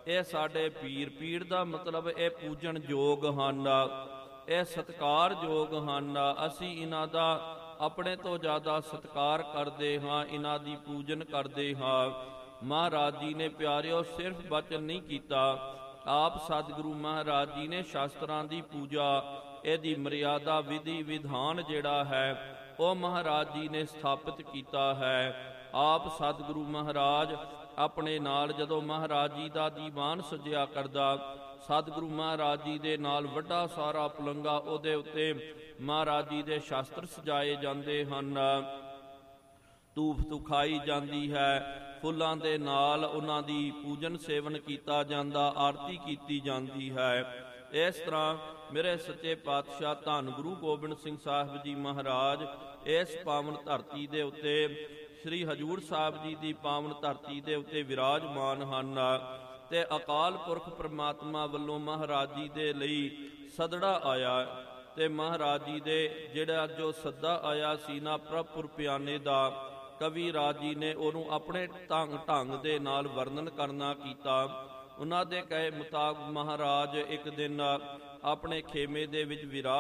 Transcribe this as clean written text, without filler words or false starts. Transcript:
ਇਹ ਸਾਡੇ ਪੀਰ, ਪੀਰ ਦਾ ਮਤਲਬ ਇਹ ਪੂਜਣ ਯੋਗ ਹਨ, ਇਹ ਸਤਿਕਾਰ ਯੋਗ ਹਨ। ਅਸੀਂ ਇਹਨਾਂ ਦਾ ਆਪਣੇ ਤੋਂ ਜ਼ਿਆਦਾ ਸਤਿਕਾਰ ਕਰਦੇ ਹਾਂ, ਇਹਨਾਂ ਦੀ ਪੂਜਨ ਕਰਦੇ ਹਾਂ। ਮਹਾਰਾਜ ਜੀ ਨੇ ਪਿਆਰਿਓ ਸਿਰਫ ਬਚਨ ਨਹੀਂ ਕੀਤਾ, ਆਪ ਸਤਿਗੁਰੂ ਮਹਾਰਾਜ ਜੀ ਨੇ ਸ਼ਾਸਤਰਾਂ ਦੀ ਪੂਜਾ, ਇਹਦੀ ਮਰਿਆਦਾ ਵਿਧੀ ਵਿਧਾਨ ਜਿਹੜਾ ਹੈ ਉਹ ਮਹਾਰਾਜ ਜੀ ਨੇ ਸਥਾਪਿਤ ਕੀਤਾ ਹੈ। ਆਪ ਸਤਿਗੁਰੂ ਮਹਾਰਾਜ ਆਪਣੇ ਨਾਲ ਜਦੋਂ ਮਹਾਰਾਜ ਜੀ ਦਾ ਦੀਵਾਨ ਸਜਿਆ ਕਰਦਾ, ਸਤਿਗੁਰੂ ਮਹਾਰਾਜ ਜੀ ਦੇ ਨਾਲ ਵੱਡਾ ਸਾਰਾ ਪਲੰਗਾ, ਉਹਦੇ ਉੱਤੇ ਮਹਾਰਾਜ ਜੀ ਦੇ ਸ਼ਾਸਤਰ ਸਜਾਏ ਜਾਂਦੇ ਹਨ, ਧੂਫ ਧੁਖਾਈ ਜਾਂਦੀ ਹੈ, ਫੁੱਲਾਂ ਦੇ ਨਾਲ ਉਹਨਾਂ ਦੀ ਪੂਜਨ ਸੇਵਨ ਕੀਤਾ ਜਾਂਦਾ, ਆਰਤੀ ਕੀਤੀ ਜਾਂਦੀ ਹੈ। ਇਸ ਤਰ੍ਹਾਂ ਮੇਰੇ ਸੱਚੇ ਪਾਤਸ਼ਾਹ ਧੰਨ ਗੁਰੂ ਗੋਬਿੰਦ ਸਿੰਘ ਸਾਹਿਬ ਜੀ ਮਹਾਰਾਜ ਇਸ ਪਾਵਨ ਧਰਤੀ ਦੇ ਉੱਤੇ, ਸ੍ਰੀ ਹਜ਼ੂਰ ਸਾਹਿਬ ਜੀ ਦੀ ਪਾਵਨ ਧਰਤੀ ਦੇ ਉੱਤੇ ਵਿਰਾਜਮਾਨ ਹਨ। ਤੇ ਅਕਾਲ ਪੁਰਖ ਪ੍ਰਮਾਤਮਾ ਵੱਲੋਂ ਮਹਾਰਾਜ ਜੀ ਦੇ ਲਈ ਸਦੜਾ ਆਇਆ, ਤੇ ਮਹਾਰਾਜ ਜੀ ਦੇ ਜਿਹੜਾ ਜੋ ਸੱਦਾ ਆਇਆ ਸੀ ਨਾ ਪ੍ਰਭੁਰ ਪਿਆਨੇ ਦਾ, ਕਵੀ ਰਾਜ ਜੀ ਨੇ ਉਹਨੂੰ ਆਪਣੇ ਢੰਗ ਦੇ ਨਾਲ ਵਰਣਨ ਕਰਨਾ ਕੀਤਾ। ਉਹਨਾਂ ਦੇ ਕਹੇ ਮੁਤਾਬਕ ਮਹਾਰਾਜ ਇੱਕ ਦਿਨ ਆਪਣੇ ਖੇਮੇ ਦੇ ਵਿੱਚ ਵਿਰਾਜ